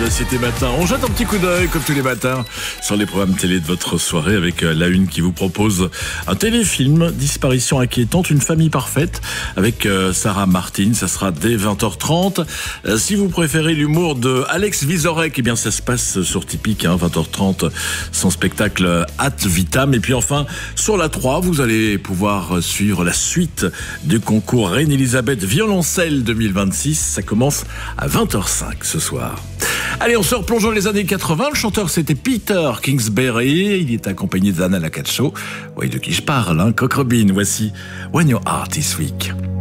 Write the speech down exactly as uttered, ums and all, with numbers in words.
de Cité Matin. On jette un petit coup d'œil, comme tous les matins, sur les programmes télé de votre soirée, avec la une qui vous propose un téléfilm, Disparition inquiétante, une famille parfaite, avec Sarah Martin. Ça sera dès vingt heures trente. Si vous préférez l'humour de Alex Vizorek, eh bien ça se passe sur Typique, hein, vingt heures trente, son spectacle Ad Vitam. Et puis enfin, sur la trois, vous allez pouvoir suivre la suite du concours Reine-Elisabeth Violoncelle deux mille vingt-six. Ça commence à vingt heures cinq ce soir. Allez, on se replonge dans les années quatre-vingts. Le chanteur, c'était Peter Kingsbury. Il est accompagné d'Anna Lacacho. Oui, de qui je parle, hein, Coq Robin. Voici When Your Heart is Weak.